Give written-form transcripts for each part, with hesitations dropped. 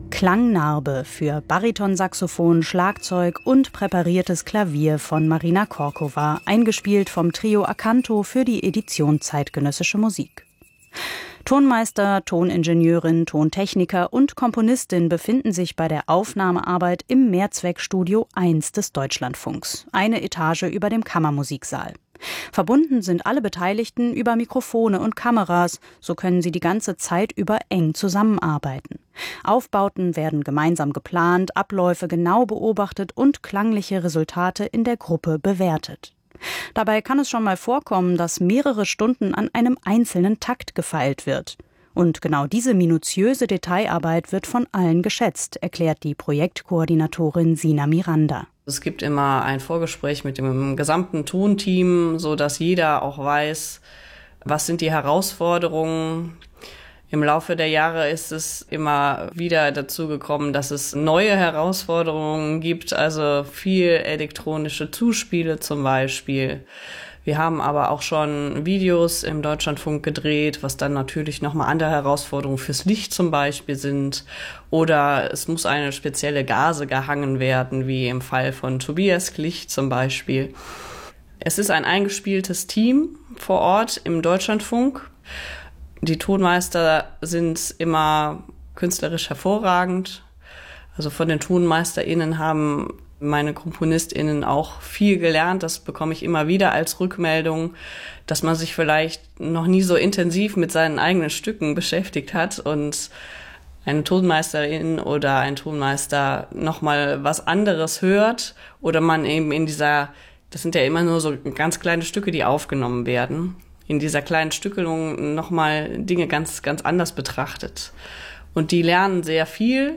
Klangnarbe für Baritonsaxophon, Schlagzeug und präpariertes Klavier von Marina Korkova, eingespielt vom Trio Acanto für die Edition Zeitgenössische Musik. Tonmeister, Toningenieurin, Tontechniker und Komponistin befinden sich bei der Aufnahmearbeit im Mehrzweckstudio 1 des Deutschlandfunks, eine Etage über dem Kammermusiksaal. Verbunden sind alle Beteiligten über Mikrofone und Kameras, so können sie die ganze Zeit über eng zusammenarbeiten. Aufbauten werden gemeinsam geplant, Abläufe genau beobachtet und klangliche Resultate in der Gruppe bewertet. Dabei kann es schon mal vorkommen, dass mehrere Stunden an einem einzelnen Takt gefeilt wird. Und genau diese minutiöse Detailarbeit wird von allen geschätzt, erklärt die Projektkoordinatorin Sina Miranda. Es gibt immer ein Vorgespräch mit dem gesamten Tonteam, sodass jeder auch weiß, was sind die Herausforderungen. Im Laufe der Jahre ist es immer wieder dazu gekommen, dass es neue Herausforderungen gibt, also viel elektronische Zuspiele zum Beispiel. Wir haben aber auch schon Videos im Deutschlandfunk gedreht, was dann natürlich nochmal andere Herausforderungen fürs Licht zum Beispiel sind. Oder es muss eine spezielle Gase gehangen werden, wie im Fall von Tobias Klicht zum Beispiel. Es ist ein eingespieltes Team vor Ort im Deutschlandfunk. Die Tonmeister sind immer künstlerisch hervorragend. Also von den TonmeisterInnen haben meine KomponistInnen auch viel gelernt. Das bekomme ich immer wieder als Rückmeldung, dass man sich vielleicht noch nie so intensiv mit seinen eigenen Stücken beschäftigt hat und eine Tonmeisterin oder ein Tonmeister nochmal was anderes hört oder man eben das sind ja immer nur so ganz kleine Stücke, die aufgenommen werden, in dieser kleinen Stückelung nochmal Dinge ganz, ganz anders betrachtet. Und die lernen sehr viel,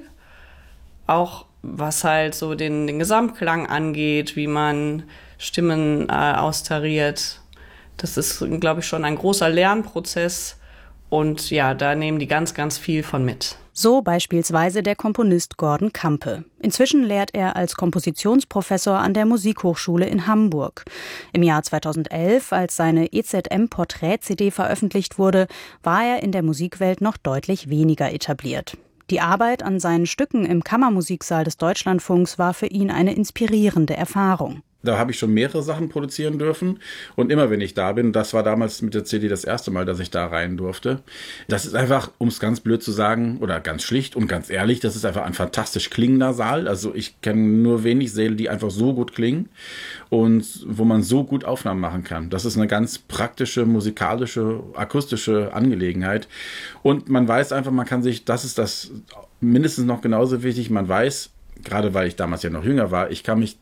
auch was halt so den Gesamtklang angeht, wie man Stimmen austariert. Das ist, glaube ich, schon ein großer Lernprozess. Und ja, da nehmen die ganz, ganz viel von mit. So beispielsweise der Komponist Gordon Kampe. Inzwischen lehrt er als Kompositionsprofessor an der Musikhochschule in Hamburg. Im Jahr 2011, als seine EZM-Porträt-CD veröffentlicht wurde, war er in der Musikwelt noch deutlich weniger etabliert. Die Arbeit an seinen Stücken im Kammermusiksaal des Deutschlandfunks war für ihn eine inspirierende Erfahrung. Da habe ich schon mehrere Sachen produzieren dürfen und immer wenn ich da bin, das war damals mit der CD das erste Mal, dass ich da rein durfte. Das ist einfach, um es ganz blöd zu sagen oder ganz schlicht und ganz ehrlich, das ist einfach ein fantastisch klingender Saal. Also ich kenne nur wenig Säle, die einfach so gut klingen und wo man so gut Aufnahmen machen kann. Das ist eine ganz praktische, musikalische, akustische Angelegenheit und man weiß einfach, man kann sich, das ist das mindestens noch genauso wichtig, man weiß, gerade weil ich damals ja noch jünger war, ich kann mich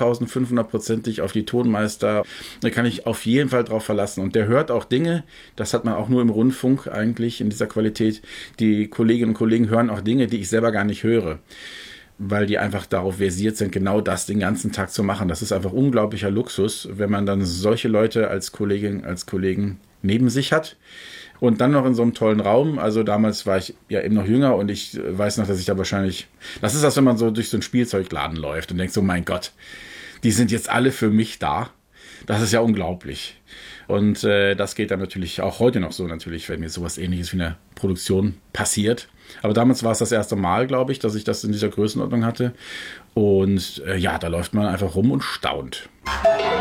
2500%ig auf die Tonmeister, da kann ich auf jeden Fall drauf verlassen. Und der hört auch Dinge, das hat man auch nur im Rundfunk eigentlich in dieser Qualität. Die Kolleginnen und Kollegen hören auch Dinge, die ich selber gar nicht höre, weil die einfach darauf versiert sind, genau das den ganzen Tag zu machen. Das ist einfach unglaublicher Luxus, wenn man dann solche Leute als Kolleginnen, als Kollegen neben sich hat. Und dann noch in so einem tollen Raum. Also damals war ich ja eben noch jünger und ich weiß noch, dass ich da wahrscheinlich... Das ist das, wenn man so durch so einen Spielzeugladen läuft und denkt so, mein Gott, die sind jetzt alle für mich da. Das ist ja unglaublich. Und das geht dann natürlich auch heute noch so natürlich, wenn mir sowas Ähnliches wie eine Produktion passiert. Aber damals war es das erste Mal, glaube ich, dass ich das in dieser Größenordnung hatte. Und ja, da läuft man einfach rum und staunt.